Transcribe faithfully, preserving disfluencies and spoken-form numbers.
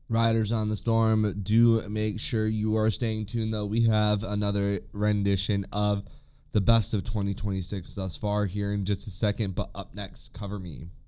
Riders on the Storm, do make sure you are staying tuned, though. We have another rendition of the best of twenty twenty-six thus far here in just a second, but up next, Cover Me.